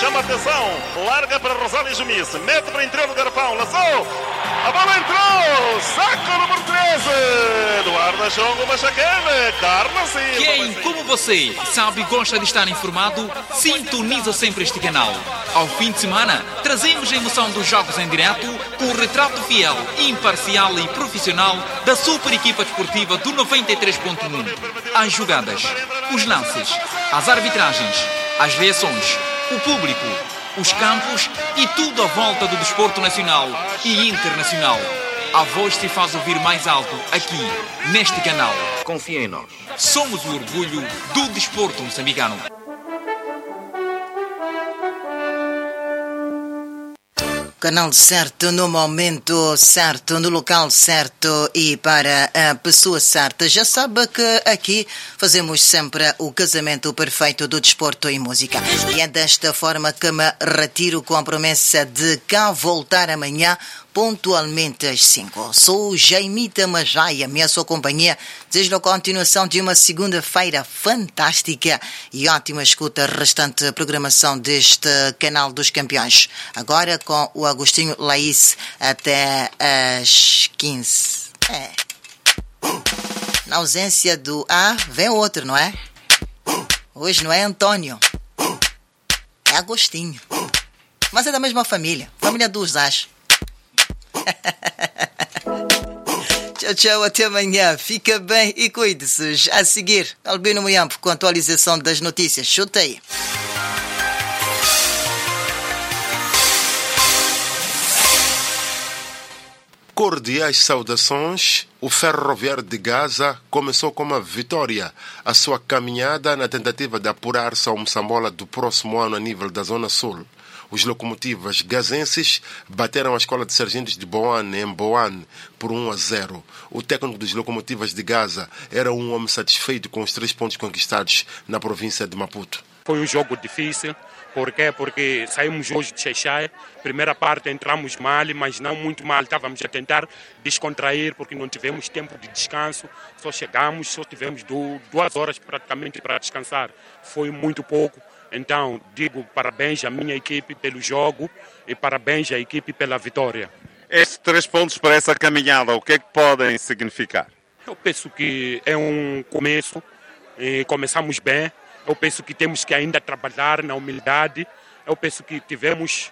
chama a atenção, larga para Rosário Jumice, mete para o interior do garrafão, lançou, a bola entrou, saco número 13, Eduardo Chongo Machaquele, Carlos Silva. Quem, como você, sabe e gosta de estar informado, sintoniza sempre este canal. Ao fim de semana, trazemos a emoção dos jogos em direto com o retrato fiel, imparcial e profissional da super equipa desportiva do 93.1. As jogadas, os lances, as arbitragens, as reações, o público, os campos e tudo à volta do desporto nacional e internacional. A voz se faz ouvir mais alto aqui, neste canal. Confia em nós. Somos o orgulho do desporto moçambicano. Canal certo, no momento certo, no local certo e para a pessoa certa. Já sabe que aqui fazemos sempre o casamento perfeito do desporto e música. E é desta forma que me retiro com a promessa de cá voltar amanhã pontualmente às 5. Sou Jaimita Majaia, minha sua companhia. Desejo a continuação de uma segunda-feira fantástica e ótima escuta restante programação deste canal dos campeões. Agora com o Agostinho Laís até às 15. Na ausência do A, vem outro, não é? Hoje não é Antônio, é Agostinho. Mas é da mesma família, família dos As. Tchau, tchau, até amanhã. Fica bem e cuide-se. A seguir, Albino Muyampo com a atualização das notícias. Chuta aí. Cordiais saudações. O Ferroviário de Gaza começou com uma vitória a sua caminhada na tentativa de apurar-se ao Moçambola do próximo ano a nível da Zona Sul. Os locomotivas gazenses bateram a Escola de Sargentos de Boane, em Boane, por 1-0. O técnico dos locomotivas de Gaza era um homem satisfeito com os 3 pontos conquistados na província de Maputo. Foi um jogo difícil. Por quê? Porque saímos hoje de Xai-Xai. Primeira parte entramos mal, mas não muito mal. Estávamos a tentar descontrair porque não tivemos tempo de descanso. Só chegamos, só tivemos 2 horas praticamente para descansar. Foi muito pouco. Então, digo parabéns à minha equipe pelo jogo e parabéns à equipe pela vitória. Estes 3 pontos para essa caminhada, o que é que podem significar? Eu penso que é um começo, começamos bem. Eu penso que temos que ainda trabalhar na humildade. Eu penso que tivemos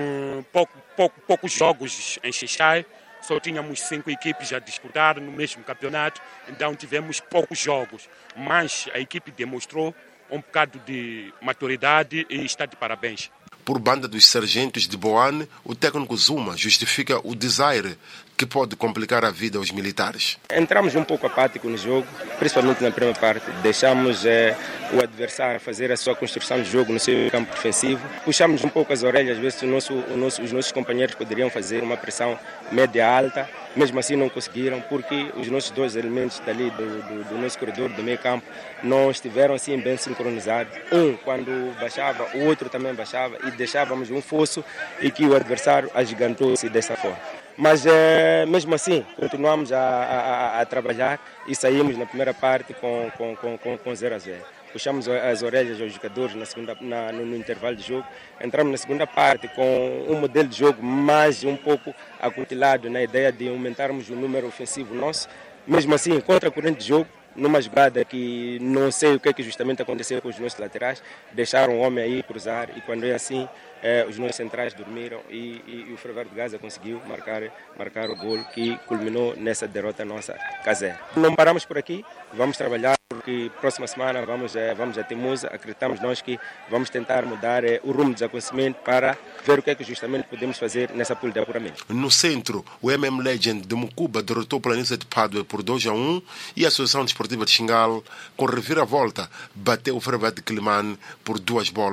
poucos jogos em Xai-Xai. Só tínhamos 5 equipes a disputar no mesmo campeonato. Então tivemos poucos jogos. Mas a equipe demonstrou um bocado de maturidade e está de parabéns. Por banda dos sargentos de Boane, o técnico Zuma justifica o desaire que pode complicar a vida aos militares. Entramos um pouco apático no jogo, principalmente na primeira parte. Deixamos o adversário fazer a sua construção de jogo no seu campo defensivo. Puxamos um pouco as orelhas, às vezes os nossos companheiros poderiam fazer uma pressão média-alta. Mesmo assim não conseguiram, porque os nossos 2 elementos dali do nosso corredor do meio campo não estiveram assim bem sincronizados. Um quando baixava, o outro também baixava e deixávamos um fosso e que o adversário agigantou-se dessa forma. Mas mesmo assim continuamos a trabalhar e saímos na primeira parte com 0-0. Puxamos as orelhas aos jogadores no intervalo de jogo. Entramos na segunda parte com um modelo de jogo mais um pouco acutilado na ideia de aumentarmos o número ofensivo nosso. Mesmo assim, contra a corrente de jogo, numa jogada que não sei o que é que justamente aconteceu com os nossos laterais, deixaram o homem aí cruzar e quando é assim, os nossos centrais dormiram e o Ferroviário de Gaza conseguiu marcar o gol que culminou nessa derrota nossa caseira. Não paramos por aqui, vamos trabalhar porque próxima semana vamos a Temusa, acreditamos nós que vamos tentar mudar o rumo dos acontecimentos para ver o que é que justamente podemos fazer nessa pool de apuramento. No centro, o MM Legend de Mucuba derrotou o Planície de Padua por 2-1 e a Associação Desportiva de Xingal, com reviravolta, bateu o Ferroviário de Quelimane por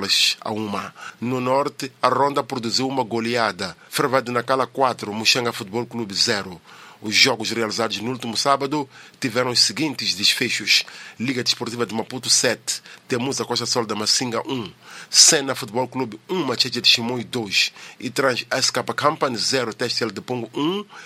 2-1. No norte, a Ronda produziu uma goleada. Ferroviário de Nacala 4, Muxanga Futebol Clube 0. Os jogos realizados no último sábado tiveram os seguintes desfechos: Liga Desportiva de Maputo 7, Temusa Costa Sol da Massinga 1, Sena Futebol Clube 1, Macheche de Chimoio 2, e Trans SK Company 0, Testel de Pongo 1,